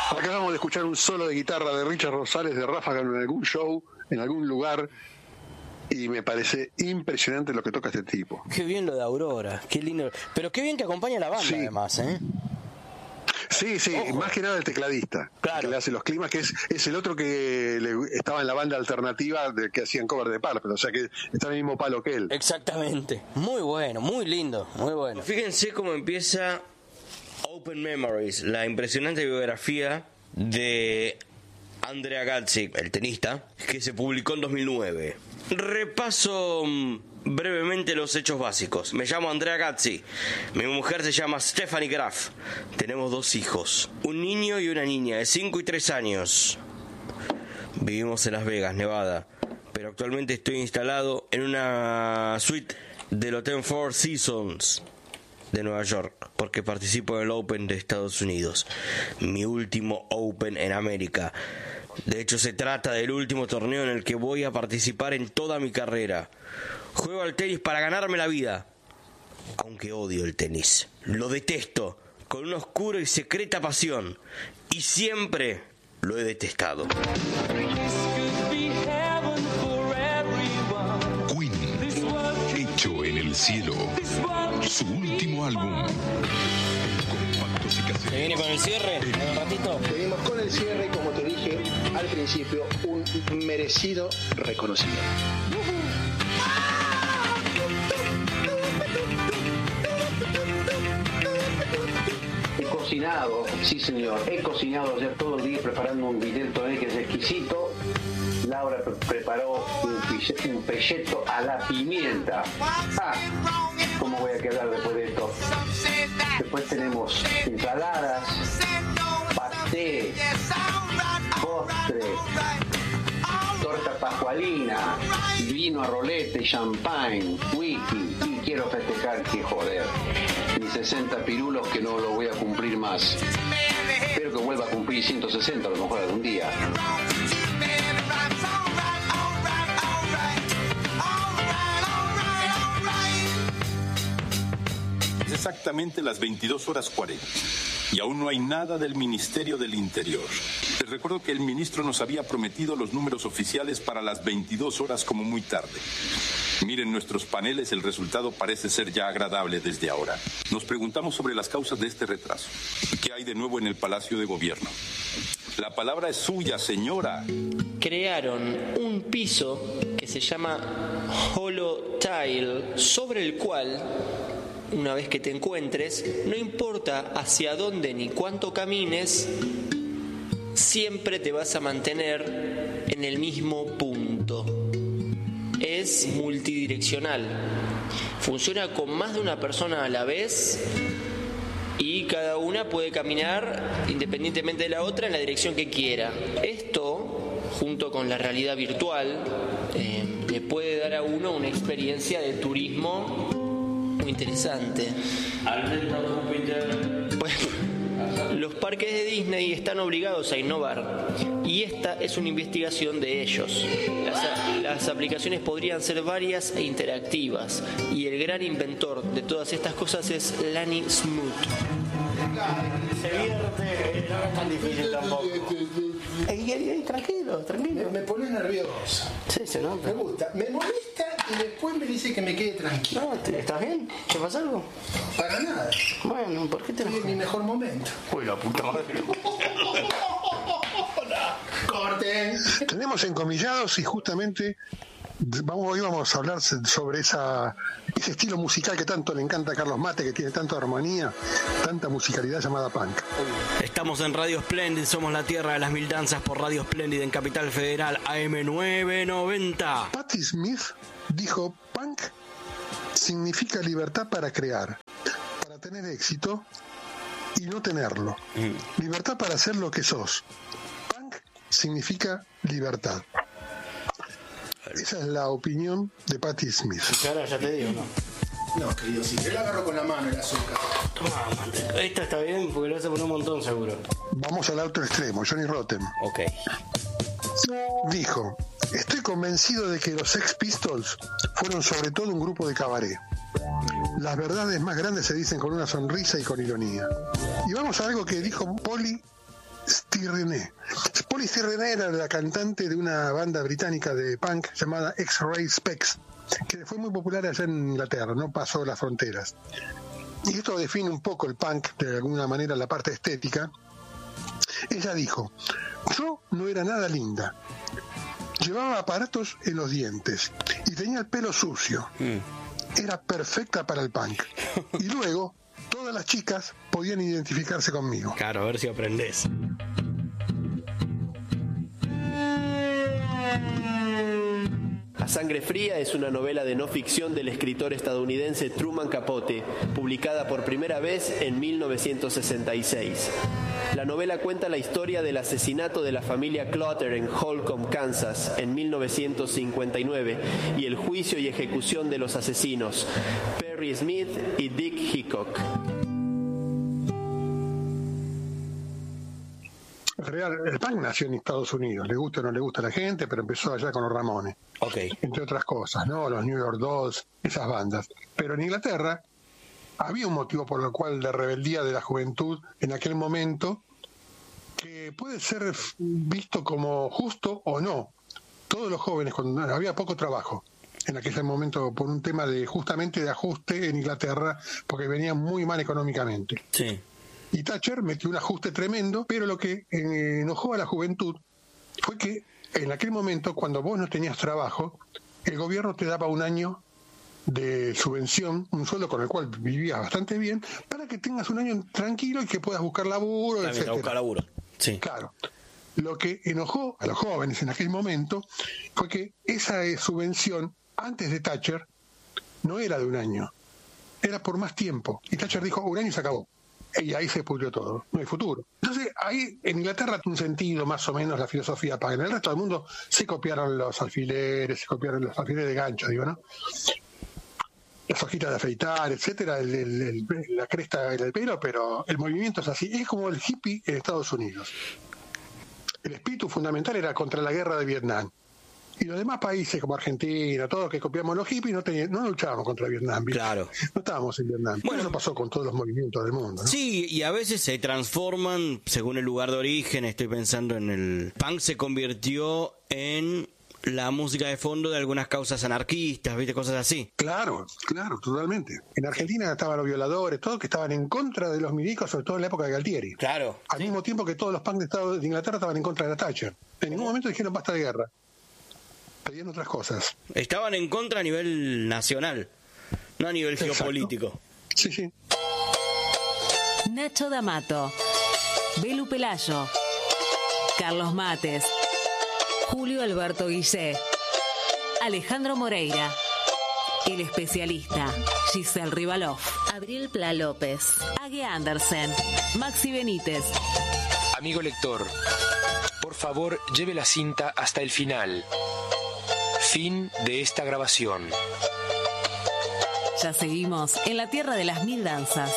Acabamos de escuchar un solo de guitarra de Richard Rosales de Ráfaga en algún show, en algún lugar, y me parece impresionante lo que toca este tipo. Qué bien lo de Aurora, qué lindo. Pero qué bien que acompaña a la banda, sí. Además, ¿eh? Sí, Ojo. Más que nada el tecladista, claro, que le hace los climas, que es el otro que estaba en la banda alternativa que hacían cover de Purple, o sea que está en el mismo palo que él. Exactamente, muy bueno, muy lindo, muy bueno. Fíjense cómo empieza Open Memories, la impresionante biografía de Andrea Gazzi, el tenista, que se publicó en 2009. Repaso brevemente los hechos básicos. Me llamo Andrea Gazzi. Mi mujer se llama Stephanie Graf. Tenemos 2 hijos, un niño y una niña de 5 y 3 años. Vivimos en Las Vegas, Nevada, pero actualmente estoy instalado en una suite del Hotel Four Seasons de Nueva York, porque participo en el Open de Estados Unidos, mi último Open en América. De hecho, se trata del último torneo en el que voy a participar en toda mi carrera. Juego al tenis para ganarme la vida, aunque odio el tenis. Lo detesto con una oscura y secreta pasión, y siempre lo he detestado. Queen, hecho en el cielo, su último álbum. ¿Se viene con el cierre? ¿Un ratito? Venimos con el cierre y, como te dije al principio, un merecido reconocimiento. He cocinado, sí señor, he cocinado ayer todo el día preparando un vitel que es exquisito. Laura preparó un pelleto a la pimienta. ¿Cómo voy a quedar después de esto? Después tenemos ensaladas, pasté, postre, torta pascualina, vino a rolete, champagne, whisky, y quiero festejar que joder. Mis 60 pirulos que no lo voy a cumplir más. Espero que vuelva a cumplir 160 a lo mejor algún día. Exactamente las 22:40 y aún no hay nada del Ministerio del Interior. Les recuerdo que el ministro nos había prometido los números oficiales para las 22 horas como muy tarde. Miren nuestros paneles, el resultado parece ser ya agradable desde ahora. Nos preguntamos sobre las causas de este retraso. ¿Qué hay de nuevo en el Palacio de Gobierno? La palabra es suya, señora. Crearon un piso que se llama Holotile, sobre el cual, una vez que te encuentres, no importa hacia dónde ni cuánto camines, siempre te vas a mantener en el mismo punto. Es multidireccional, funciona con más de una persona a la vez y cada una puede caminar independientemente de la otra en la dirección que quiera. Esto, junto con la realidad virtual, le puede dar a uno una experiencia de turismo muy interesante. Bueno, los parques de Disney están obligados a innovar y esta es una investigación de ellos. Las aplicaciones podrían ser varias e interactivas y el gran inventor de todas estas cosas es Lanny Smoot. Se vierte, no es tan difícil tampoco. Tranquilo. Me pone nervioso. Sí, se nota. Me gusta. Me molesta y después me dice que me quede tranquilo. No, ¿estás bien? ¿Te pasa algo? Para nada. Bueno, ¿por qué te Estoy en mi mejor momento. Uy, la puta madre. Corten. Tenemos encomillados y justamente hoy vamos a hablar sobre ese estilo musical que tanto le encanta a Carlos Mate, que tiene tanta armonía, tanta musicalidad, llamada punk. Estamos en Radio Splendid, somos la tierra de las mil danzas por Radio Splendid en Capital Federal, AM990. Patti Smith dijo: punk significa libertad para crear, para tener éxito y no tenerlo. Libertad para hacer lo que sos. Punk significa libertad. Esa es la opinión de Patti Smith. Claro, ya te digo, ¿no? No, querido, si yo la agarro con la mano el azúcar. Toma, esta está bien porque lo hace por un montón seguro. Vamos al otro extremo, Johnny Rotten. Ok. Dijo: estoy convencido de que los Sex Pistols fueron sobre todo un grupo de cabaret. Las verdades más grandes se dicen con una sonrisa y con ironía. Y vamos a algo que dijo Polly Stirne. Polly Stirne era la cantante de una banda británica de punk llamada X-Ray Specs, que fue muy popular allá en Inglaterra, no pasó las fronteras. Y esto define un poco el punk, de alguna manera, la parte estética. Ella dijo: yo no era nada linda, llevaba aparatos en los dientes y tenía el pelo sucio. Era perfecta para el punk. Y luego todas las chicas podían identificarse conmigo. Claro, a ver si aprendés. A Sangre Fría es una novela de no ficción del escritor estadounidense Truman Capote, publicada por primera vez en 1966. La novela cuenta la historia del asesinato de la familia Clutter en Holcomb, Kansas, en 1959, y el juicio y ejecución de los asesinos, Perry Smith y Dick Hickok. El punk nació en Estados Unidos, le gusta o no le gusta a la gente, pero empezó allá con los Ramones, entre otras cosas, ¿no? Los New York Dolls, esas bandas. Pero en Inglaterra había un motivo por el cual de rebeldía de la juventud en aquel momento, que puede ser visto como justo o no. Todos los jóvenes, cuando había poco trabajo en aquel momento por un tema de justamente de ajuste en Inglaterra, porque venían muy mal económicamente. Sí. Y Thatcher metió un ajuste tremendo, pero lo que enojó a la juventud fue que en aquel momento, cuando vos no tenías trabajo, el gobierno te daba un año de subvención, un sueldo con el cual vivías bastante bien, para que tengas un año tranquilo y que puedas buscar laburo, etc. Buscar laburo. Sí. Claro. Lo que enojó a los jóvenes en aquel momento fue que esa subvención, antes de Thatcher, no era de un año, era por más tiempo. Y Thatcher dijo, un año y se acabó. Y ahí se pudrió todo, no hay futuro. Entonces, ahí en Inglaterra tiene un sentido más o menos la filosofía punk. En el resto del mundo se copiaron los alfileres de gancho, digo, ¿no? Las hojitas de afeitar, etcétera, la cresta del pelo, pero el movimiento es así. Es como el hippie en Estados Unidos. El espíritu fundamental era contra la guerra de Vietnam. Y los demás países como Argentina, todos que copiamos los hippies, no luchábamos contra Vietnam. ¿Viste? Claro. No estábamos en Vietnam. Bueno, eso pasó con todos los movimientos del mundo, ¿no? Sí, y a veces se transforman según el lugar de origen. Estoy pensando en el punk se convirtió en la música de fondo de algunas causas anarquistas, ¿viste? Cosas así. Claro, totalmente. En Argentina estaban los violadores, todos que estaban en contra de los milicos, sobre todo en la época de Galtieri. Claro. Al mismo tiempo que todos los punk de Inglaterra estaban en contra de la Thatcher. En ningún momento dijeron basta de guerra. Pedían otras cosas. Estaban en contra a nivel nacional, no a nivel geopolítico. Sí. Nacho D'Amato, Belu Pelayo, Carlos Mates, Julio Alberto Guillé, Alejandro Moreira, El Especialista, Giselle Rivalov, Abril Pla López, Ague Andersen, Maxi Benítez. Amigo lector, por favor lleve la cinta hasta el final. Fin de esta grabación. Ya seguimos en la tierra de las mil danzas.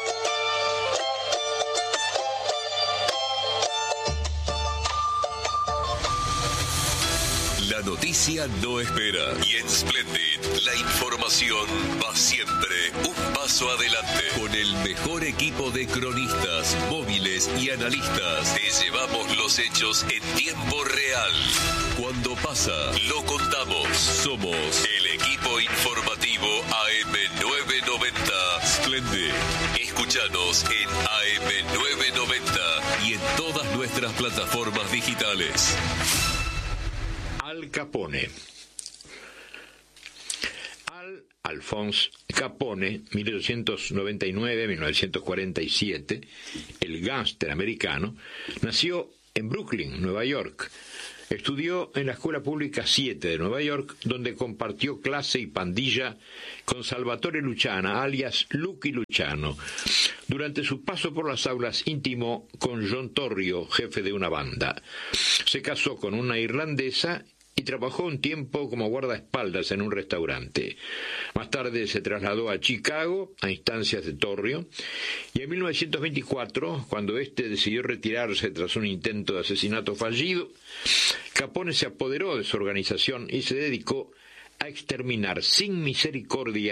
La noticia no espera y en Splendid la información va siempre un paso adelante. Con el mejor equipo de cronistas, móviles y analistas, te llevamos los hechos en tiempo real. Cuando pasa, lo contamos. Somos el equipo informativo AM990 Splendid. Escúchanos en AM990 y en todas nuestras plataformas digitales. Al Capone. Alphonse Capone, 1899-1947, el gángster americano, nació en Brooklyn, Nueva York. Estudió en la Escuela Pública 7 de Nueva York, donde compartió clase y pandilla con Salvatore Luciana, alias Lucky Luciano. Durante su paso por las aulas intimó con John Torrio, jefe de una banda. Se casó con una irlandesa y trabajó un tiempo como guardaespaldas en un restaurante. Más tarde se trasladó a Chicago a instancias de Torrio, y en 1924, cuando éste decidió retirarse tras un intento de asesinato fallido, Capone se apoderó de su organización y se dedicó a exterminar sin misericordia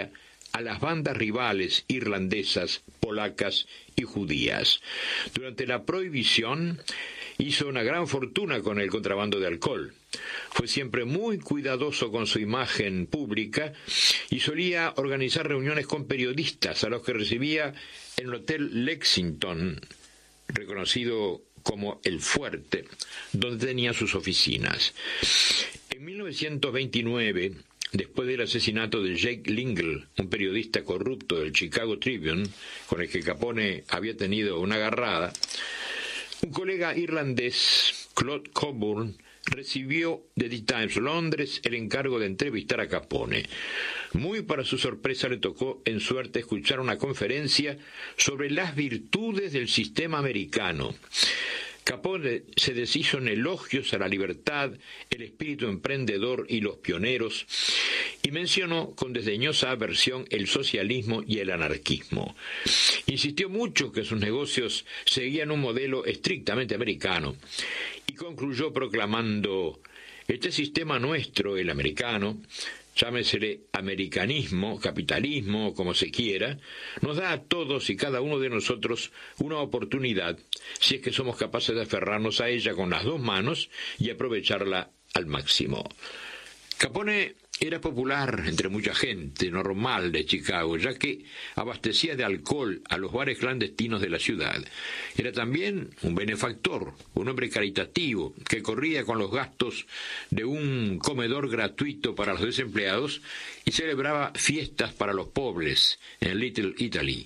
a las bandas rivales irlandesas, polacas y judías. Durante la prohibición hizo una gran fortuna con el contrabando de alcohol. Fue siempre muy cuidadoso con su imagen pública y solía organizar reuniones con periodistas a los que recibía en el Hotel Lexington, reconocido como El Fuerte, donde tenía sus oficinas. En 1929, después del asesinato de Jake Lingle, un periodista corrupto del Chicago Tribune, con el que Capone había tenido una agarrada, un colega irlandés, Claude Coburn, recibió de The Times Londres el encargo de entrevistar a Capone. Muy para su sorpresa le tocó en suerte escuchar una conferencia sobre las virtudes del sistema americano. Capone se deshizo en elogios a la libertad, el espíritu emprendedor y los pioneros, y mencionó con desdeñosa aversión el socialismo y el anarquismo. Insistió mucho que sus negocios seguían un modelo estrictamente americano, y concluyó proclamando: este sistema nuestro, el americano, llámesele americanismo, capitalismo, como se quiera, nos da a todos y cada uno de nosotros una oportunidad, si es que somos capaces de aferrarnos a ella con las dos manos y aprovecharla al máximo. Capone era popular entre mucha gente normal de Chicago, ya que abastecía de alcohol a los bares clandestinos de la ciudad. Era también un benefactor, un hombre caritativo, que corría con los gastos de un comedor gratuito para los desempleados y celebraba fiestas para los pobres en Little Italy.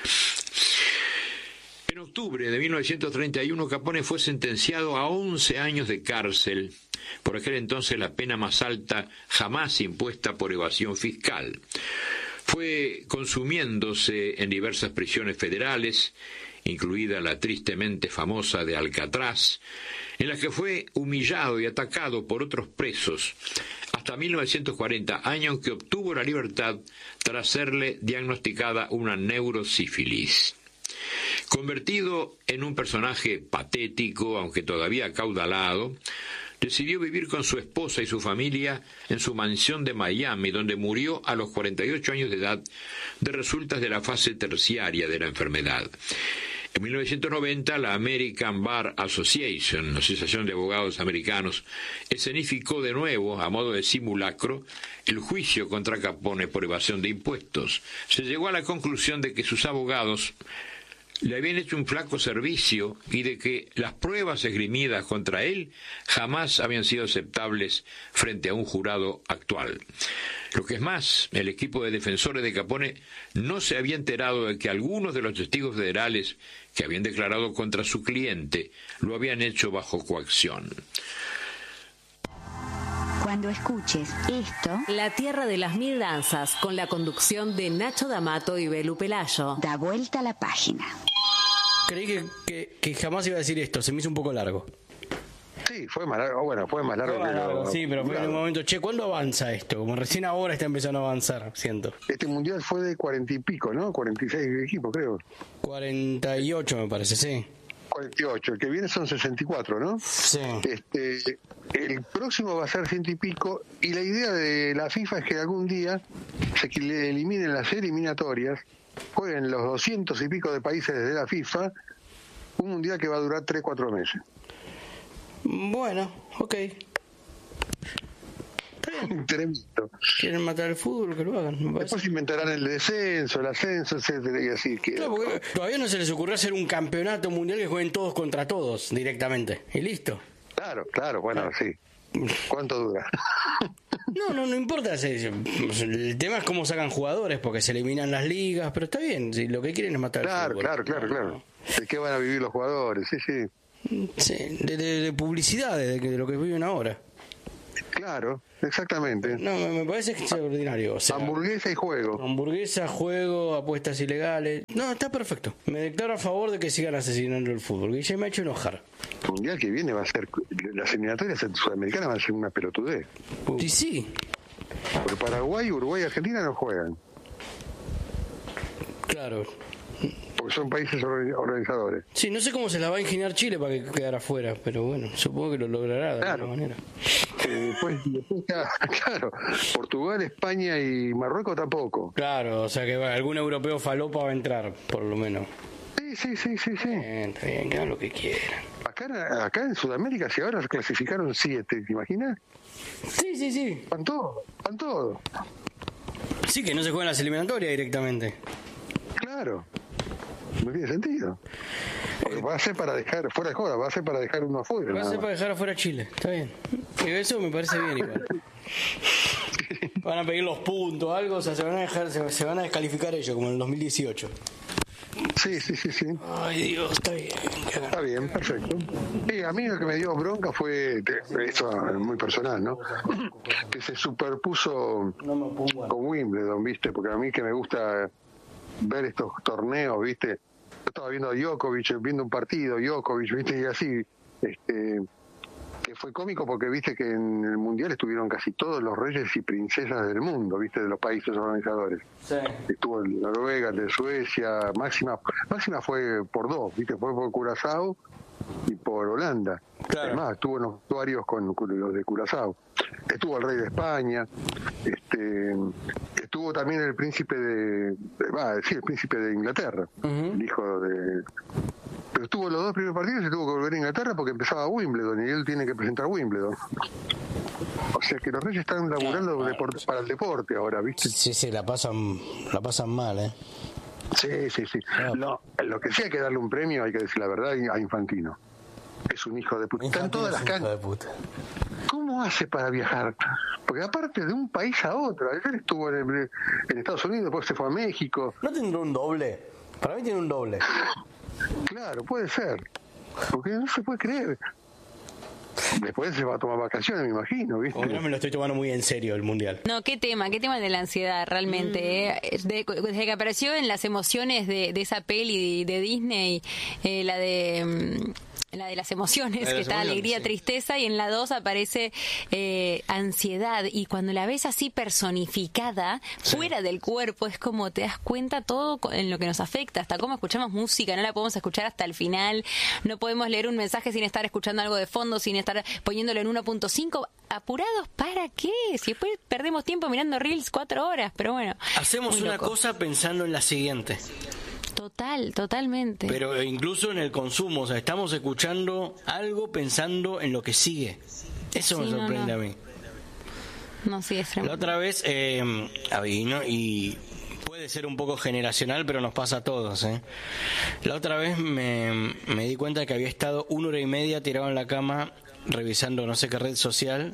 En octubre de 1931, Capone fue sentenciado a 11 años de cárcel, por aquel entonces la pena más alta jamás impuesta por evasión fiscal. Fue consumiéndose en diversas prisiones federales, incluida la tristemente famosa de Alcatraz, en la que fue humillado y atacado por otros presos, hasta 1940, año en que obtuvo la libertad tras serle diagnosticada una neurosífilis. Convertido en un personaje patético, aunque todavía acaudalado, decidió vivir con su esposa y su familia en su mansión de Miami, donde murió a los 48 años de edad de resultas de la fase terciaria de la enfermedad. En 1990, la American Bar Association, la Asociación de Abogados Americanos, escenificó de nuevo, a modo de simulacro, el juicio contra Capone por evasión de impuestos. Se llegó a la conclusión de que sus abogados le habían hecho un flaco servicio y de que las pruebas esgrimidas contra él jamás habían sido aceptables frente a un jurado actual. Lo que es más, el equipo de defensores de Capone no se había enterado de que algunos de los testigos federales que habían declarado contra su cliente lo habían hecho bajo coacción. Cuando escuches esto, La Tierra de las Mil Danzas, con la conducción de Nacho D'Amato y Belu Pelayo. Da vuelta a la página. Creí que jamás iba a decir esto, se me hizo un poco largo. Sí, fue más largo, bueno, fue más largo que lo... Sí, pero fue en un momento, ¿cuándo avanza esto? Como recién ahora está empezando a avanzar, siento. Este mundial fue de 40 y pico, ¿no? 46 equipos, creo. 48 me parece, sí. 48, el que viene son 64, ¿no? Sí. El próximo va a ser 100 y pico, y la idea de la FIFA es que algún día se eliminen las eliminatorias, jueguen los 200 y pico de países de la FIFA, un mundial que va a durar 3-4 meses. Bueno, ok. Tremendo. ¿Quieren matar el fútbol? Que lo hagan. Después inventarán el descenso, el ascenso, etcétera, y así que... Claro, porque todavía no se les ocurrió hacer un campeonato mundial que jueguen todos contra todos directamente. Y listo. Claro, bueno, sí. ¿Cuánto dura? No importa. El tema es cómo sacan jugadores, porque se eliminan las ligas, pero está bien, si lo que quieren es matar el fútbol. Claro. ¿De qué van a vivir los jugadores? Sí. Sí, de publicidad, de lo que viven ahora. Claro, exactamente. No, me parece extraordinario. O sea, hamburguesa y juego. Hamburguesa, juego, apuestas ilegales. No, está perfecto. Me declaro a favor de que sigan asesinando el fútbol, que ya me ha hecho enojar. El mundial que viene va a ser... Las eliminatorias sudamericanas van a ser una pelotudez. Y sí. Porque Paraguay, Uruguay y Argentina no juegan. Claro. porque son países organizadores. Sí, no sé cómo se la va a ingeniar Chile para que quedara afuera, pero bueno, supongo que lo logrará de alguna manera. Después, claro, Portugal, España y Marruecos tampoco. Claro, o sea que algún europeo falopa va a entrar, por lo menos. Sí. Está bien, que hagan lo que quieran. Acá en Sudamérica, si ahora clasificaron 7, ¿te imaginas? Sí. Van todo. Sí, que no se juegan las eliminatorias directamente. Claro. No tiene sentido. Porque va a ser para dejar, fuera de joda, va a ser para dejar uno afuera. Va a ser para dejar afuera a Chile, está bien. Y eso me parece bien igual. Van a pedir los puntos, algo, o sea, se van a descalificar ellos, como en el 2018. Sí. Ay, Dios, está bien. Está bien, perfecto. Sí, a mí lo que me dio bronca fue, esto es muy personal, ¿no? Que se superpuso con Wimbledon, ¿viste? Porque a mí que me gusta ver estos torneos, ¿viste? Yo estaba viendo a Djokovic, viendo un partido, ¿viste? Y así, que fue cómico porque viste que en el Mundial estuvieron casi todos los reyes y princesas del mundo, viste, de los países organizadores. Sí. Estuvo el Noruega, el de Suecia, Máxima fue por 2, viste, fue por Curazao y por Holanda. Claro. Además, estuvo en los vestuarios con los de Curazao. Estuvo el rey de España, estuvo también el príncipe el príncipe de Inglaterra, el hijo de... Pero estuvo los 2 primeros partidos y tuvo que volver a Inglaterra porque empezaba Wimbledon y él tiene que presentar Wimbledon. O sea que los reyes están laburando para el deporte ahora, ¿viste? Sí, la pasan mal, Sí. No, lo que sí hay que darle un premio, hay que decir la verdad, a Infantino. Es un hijo de puta. Está en todas las canchas. ¿Cómo hace para viajar? Porque aparte de un país a otro, ayer estuvo en Estados Unidos, después se fue a México. ¿No tendrá un doble? Para mí tiene un doble. Claro, puede ser. Porque no se puede creer. Después se va a tomar vacaciones, me imagino, ¿viste? No me lo estoy tomando muy en serio el Mundial. No, qué tema de la ansiedad realmente. Desde que apareció en las emociones de esa peli de Disney, la de las emociones, que está alegría, tristeza, y en la 2 aparece ansiedad, y cuando la ves así personificada, fuera del cuerpo, es como te das cuenta todo en lo que nos afecta, hasta cómo escuchamos música, no la podemos escuchar hasta el final, no podemos leer un mensaje sin estar escuchando algo de fondo, sin estar poniéndolo en 1.5, apurados, ¿para qué? Si después perdemos tiempo mirando Reels 4 horas, pero bueno. Hacemos una cosa pensando en la siguiente. Totalmente. Pero incluso en el consumo, o sea, estamos escuchando algo pensando en lo que sigue. Eso me sorprende a mí. No, sí, es tremendo. La otra vez, y puede ser un poco generacional, pero nos pasa a todos, La otra vez me di cuenta que había estado 1 hora y media tirado en la cama revisando no sé qué red social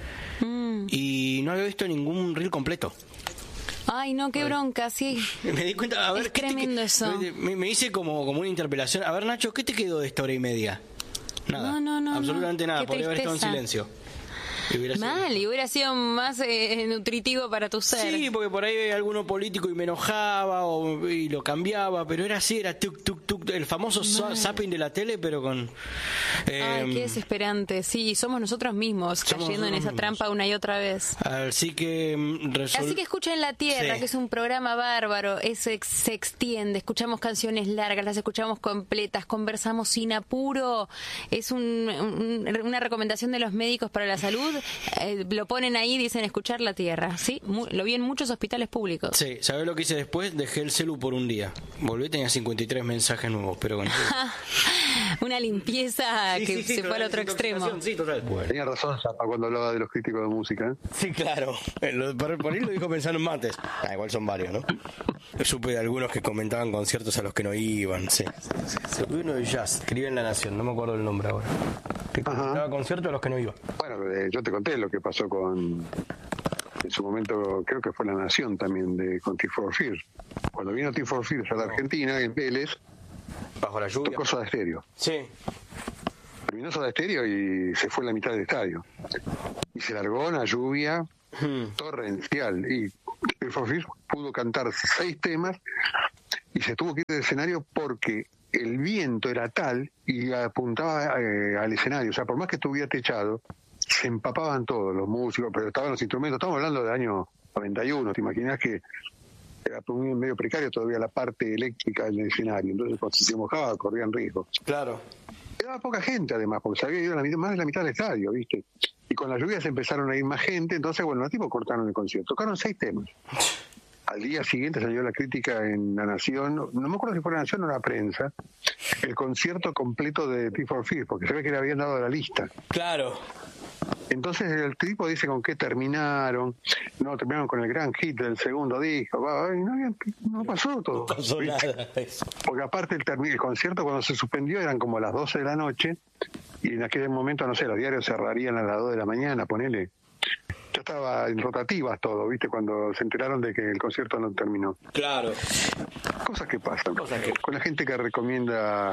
y no había visto ningún reel completo. Ay, no, qué bronca, sí. Me di cuenta, a ver, es tremendo eso. Me hice como una interpelación. A ver, Nacho, ¿qué te quedó de esta hora y media? Nada. No. Absolutamente nada. Podría haber estado en silencio. Y hubiera sido más nutritivo para tu ser. Sí, porque por ahí hay alguno político y me enojaba y lo cambiaba, pero era así, era tuk, tuk, tuk, el famoso zapping de la tele, pero con... Ay, qué desesperante. Sí, somos nosotros mismos cayendo en esa trampa una y otra vez. Así que escuchen La Tierra, que es un programa bárbaro, se extiende, escuchamos canciones largas, las escuchamos completas, conversamos sin apuro, es una recomendación de los médicos para la salud. Lo ponen ahí, dicen escuchar La Tierra, ¿sí? Lo vi en muchos hospitales públicos. Sí, ¿sabés lo que hice después? Dejé el celu por un día. Volví y tenía 53 mensajes nuevos, pero con una limpieza se fue al otro extremo. Sí, total. Bueno. Tenía razón Zappa cuando hablaba de los críticos de música. Sí, claro. Por ahí lo dijo pensando en mates. Igual son varios, ¿no? Supe de algunos que comentaban conciertos a los que no iban. Sí. Uno de jazz, escribí en La Nación, no me acuerdo el nombre ahora. Que comentaba conciertos a los que no iba. Bueno, yo te conté lo que pasó en su momento, creo que fue La Nación también, con Tears for Fears. Cuando vino Tears for Fears a la Argentina, en Vélez, bajo la lluvia, tocó Soda Stereo. Sí. Terminó Soda Stereo y se fue en la mitad del estadio. Y se largó una lluvia torrencial. Y Tears for Fears pudo cantar 6 temas y se tuvo que ir del escenario porque el viento era tal y apuntaba al escenario. O sea, por más que estuviera techado, se empapaban todos los músicos, pero estaban los instrumentos. Estamos hablando del año 91, ¿te imaginas que era medio precario todavía la parte eléctrica del escenario, entonces cuando se mojaba corrían riesgo. Claro. Quedaba poca gente además, porque se había ido más de la mitad del estadio, ¿viste? Y con las lluvias empezaron a ir más gente, entonces, bueno, los tipos cortaron el concierto. Tocaron 6 temas. Al día siguiente salió la crítica en La Nación, no me acuerdo si fue La Nación o La Prensa, el concierto completo de Tears for Fears, porque se ve que le habían dado la lista. Claro. Entonces el tipo dice con qué terminaron. No, terminaron con el gran hit del segundo disco. No pasó todo. No pasó nada. Porque aparte el concierto cuando se suspendió eran como las 12 de la noche y en aquel momento, no sé, los diarios cerrarían a las 2 de la mañana, ponele. Ya estaba en rotativas todo, ¿viste? Cuando se enteraron de que el concierto no terminó. Claro. Cosas que pasan. Con la gente que recomienda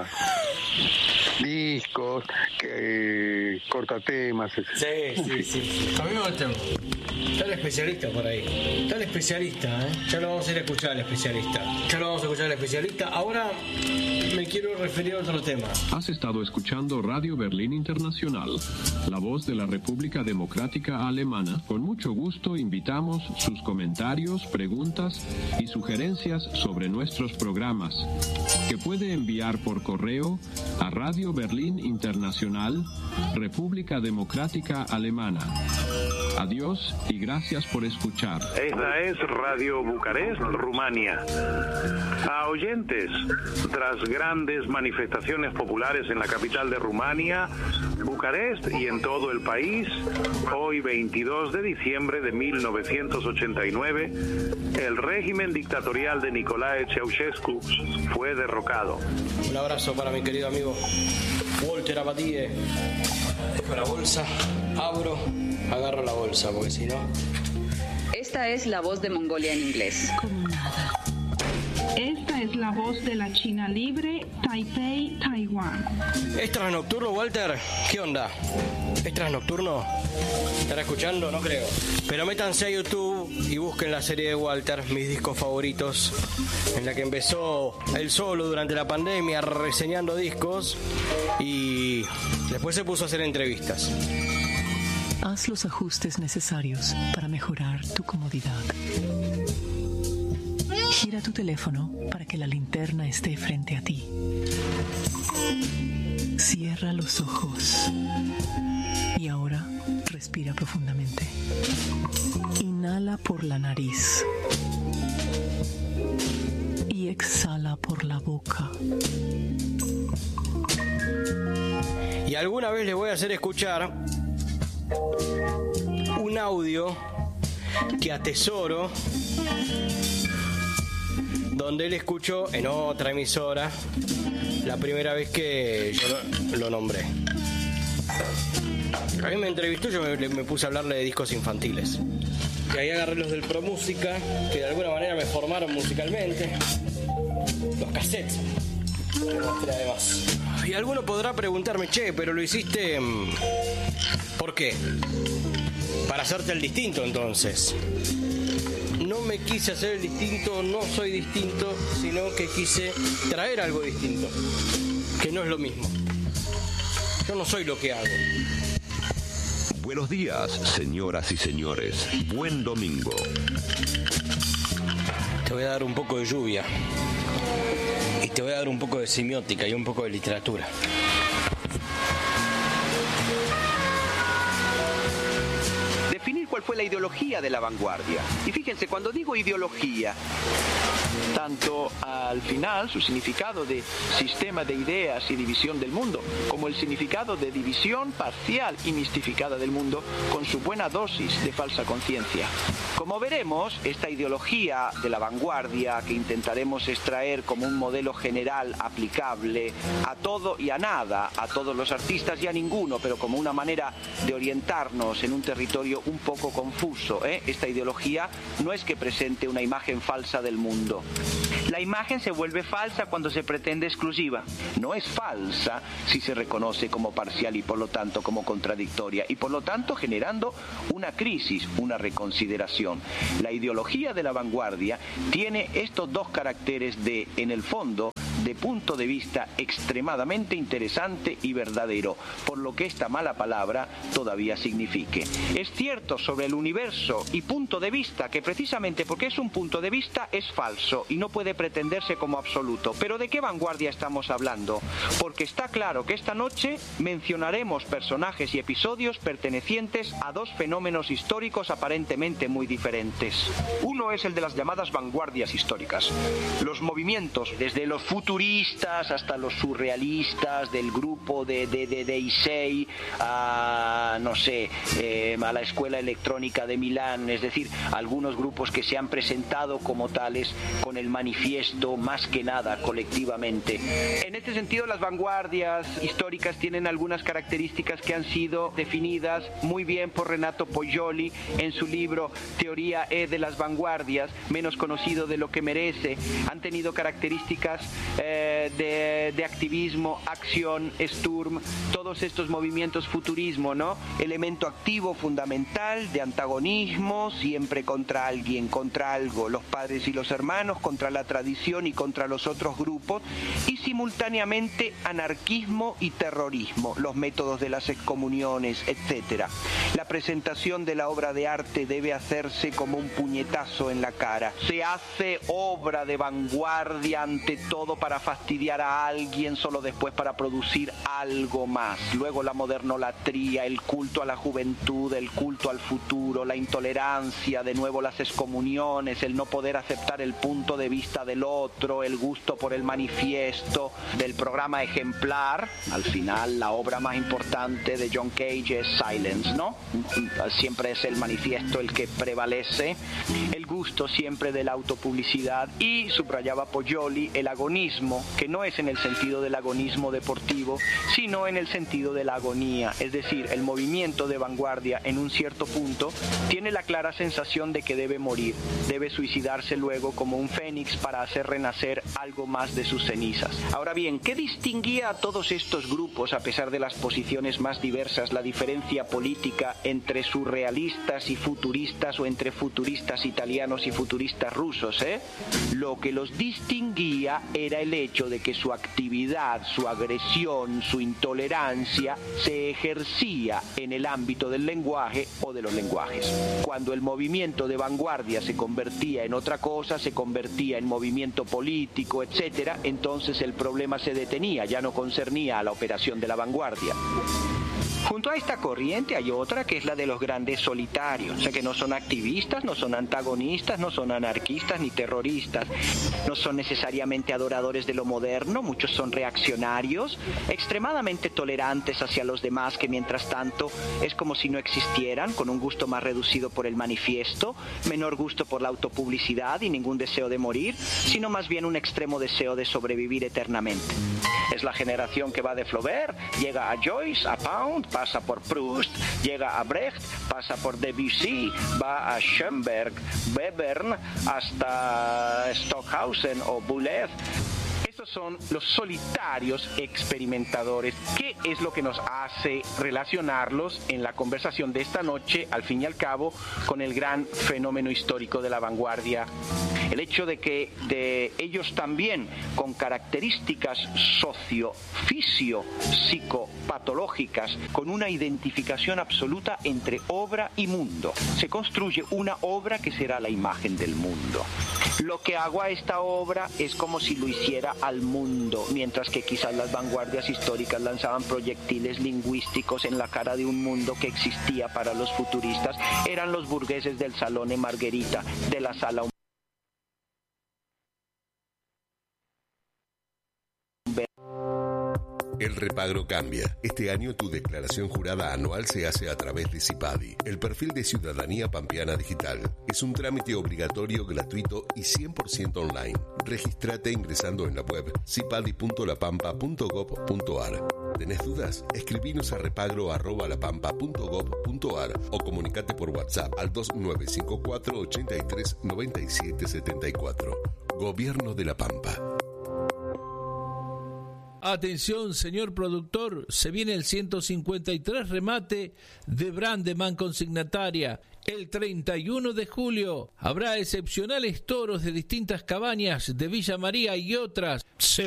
discos, que corta temas. Sí. A mí me gusta. Está el especialista por ahí. Está el especialista, ¿eh? Ya lo vamos a ir a escuchar al especialista. Ahora me quiero referir a otro tema. Has estado escuchando Radio Berlín Internacional, la voz de la República Democrática Alemana. Con mucho gusto invitamos sus comentarios, preguntas y sugerencias sobre nuestros programas, que puede enviar por correo a Radio Berlín Internacional, República Democrática Alemana. Adiós y gracias por escuchar. Esta es Radio Bucarest, Rumania. A oyentes, tras grandes manifestaciones populares en la capital de Rumania, Bucarest y en todo el país, hoy 22 de diciembre de 1989, el régimen dictatorial de Nicolae Ceausescu fue derrocado. Un abrazo para mi querido amigo Walter Abadie. Dejo la bolsa, agarro la bolsa, porque si no... Esta es la voz de Mongolia en inglés. Como nada. Esta es la voz de la China libre, Taipei, Taiwán. ¿Es trasnocturno, Walter? ¿Qué onda? ¿Es trasnocturno? ¿Estará escuchando? No creo. Pero métanse a YouTube y busquen la serie de Walter, mis discos favoritos, en la que empezó él solo durante la pandemia reseñando discos y después se puso a hacer entrevistas. Haz los ajustes necesarios para mejorar tu comodidad. Gira tu teléfono para que la linterna esté frente a ti. Cierra los ojos. Y ahora respira profundamente. Inhala por la nariz. Y exhala por la boca. Y alguna vez les voy a hacer escuchar un audio que atesoro, donde él escuchó en otra emisora la primera vez que yo lo nombré. A mí me entrevistó, yo me puse a hablarle de discos infantiles. Y ahí agarré los del Pro Música, que de alguna manera me formaron musicalmente. Los cassettes, que mostré además. Y alguno podrá preguntarme, che, pero lo hiciste... ¿Por qué? Para hacerte el distinto, entonces. No me quise hacer el distinto, no soy distinto, sino que quise traer algo distinto, que no es lo mismo. Yo no soy lo que hago. Buenos días, señoras y señores. Buen domingo. Te voy a dar un poco de lluvia. Y te voy a dar un poco de semiótica y un poco de literatura. Definir cuál fue la ideología de la vanguardia. Y fíjense, cuando digo ideología, tanto al final su significado de sistema de ideas y división del mundo, como el significado de división parcial y mistificada del mundo, con su buena dosis de falsa conciencia. Como veremos, esta ideología de la vanguardia que intentaremos extraer como un modelo general aplicable a todo y a nada, a todos los artistas y a ninguno, pero como una manera de orientarnos en un territorio un poco confuso, Esta ideología no es que presente una imagen falsa del mundo. La imagen se vuelve falsa cuando se pretende exclusiva. No es falsa si se reconoce como parcial y por lo tanto como contradictoria y por lo tanto generando una crisis, una reconsideración. La ideología de la vanguardia tiene estos dos caracteres de, en el fondo, de punto de vista extremadamente interesante y verdadero, por lo que esta mala palabra todavía signifique. Es cierto sobre el universo y punto de vista que precisamente porque es un punto de vista es falso y no puede pretenderse como absoluto. Pero ¿de qué vanguardia estamos hablando? Porque está claro que esta noche mencionaremos personajes y episodios pertenecientes a dos fenómenos históricos aparentemente muy diferentes. Uno es el de las llamadas vanguardias históricas. Los movimientos, desde los futuristas hasta los surrealistas, del grupo de Issei a, no sé, a la Escuela Electrónica de Milán, es decir, algunos grupos que se han presentado como tales con el manifiesto más que nada colectivamente. En este sentido, las vanguardias históricas tienen algunas características que han sido definidas muy bien por Renato Poggioli en su libro Teoría de las vanguardias, menos conocido de lo que merece. Han tenido características de activismo, acción, Sturm, todos estos movimientos futurismo, ¿no? Elemento activo fundamental de antagonismo, siempre contra alguien, contra algo, los padres y los hermanos, contra la tradición y contra los otros grupos, y simultáneamente anarquismo y terrorismo, los métodos de las excomuniones, etc. La presentación de la obra de arte debe hacerse como un puñetazo en la cara. Se hace obra de vanguardia ante todo para fastidiar a alguien, solo después para producir algo más. Luego la modernolatría, el culto a la juventud, el culto al futuro, la intolerancia, de nuevo las excomuniones, el no poder aceptar el punto de vista del otro, el gusto por el manifiesto, del programa ejemplar. Al final la obra más importante de John Cage es Silence, ¿no? Siempre es el manifiesto el que prevalece, el gusto siempre de la autopublicidad, y subrayaba Poggioli el agonismo, que no es en el sentido del agonismo deportivo, sino en el sentido de la agonía, es decir, el movimiento de vanguardia en un cierto punto tiene la clara sensación de que debe morir, debe suicidarse luego como un fénix para hacer renacer algo más de sus cenizas. Ahora bien, ¿qué distinguía a todos estos grupos, a pesar de las posiciones más diversas, la diferencia política entre surrealistas y futuristas, o entre futuristas italianos y futuristas rusos? Lo que los distinguía era el hecho de que su actividad, su agresión, su intolerancia se ejercía en el ámbito del lenguaje o de los lenguajes. Cuando el movimiento de vanguardia se convertía en otra cosa, se convertía en movimiento político, etcétera, entonces el problema se detenía, ya no concernía a la operación de la vanguardia. Junto a esta corriente hay otra que es la de los grandes solitarios, o sea que no son activistas, no son antagonistas, no son anarquistas ni terroristas, no son necesariamente adoradores de lo moderno, muchos son reaccionarios, extremadamente tolerantes hacia los demás que mientras tanto es como si no existieran, con un gusto más reducido por el manifiesto, menor gusto por la autopublicidad y ningún deseo de morir, sino más bien un extremo deseo de sobrevivir eternamente. Es la generación que va de Flaubert, llega a Joyce, a Pound, pasa por Proust, llega a Brecht, pasa por Debussy, va a Schoenberg, Webern, hasta Stockhausen o Boulez. Estos son los solitarios experimentadores. ¿Qué es lo que nos hace relacionarlos en la conversación de esta noche, al fin y al cabo, con el gran fenómeno histórico de la vanguardia? El hecho de que ellos también, con características psicopatológicas, con una identificación absoluta entre obra y mundo, se construye una obra que será la imagen del mundo. Lo que hago a esta obra es como si lo hiciera al mundo, mientras que quizás las vanguardias históricas lanzaban proyectiles lingüísticos en la cara de un mundo que existía para los futuristas. Eran los burgueses del Salone Margherita, de la sala. El repagro cambia. Este año tu declaración jurada anual se hace a través de CIPADI, el perfil de Ciudadanía Pampeana Digital. Es un trámite obligatorio, gratuito y 100% online. Regístrate ingresando en la web cipadi.lapampa.gov.ar. ¿Tenés dudas? Escribinos a repagro@lapampa.gov.ar o comunicate por WhatsApp al 2954 83 97 74. Gobierno de La Pampa. Atención, señor productor, se viene el 153 remate de Brandeman Consignataria. El 31 de julio habrá excepcionales toros de distintas cabañas de Villa María y otras. Se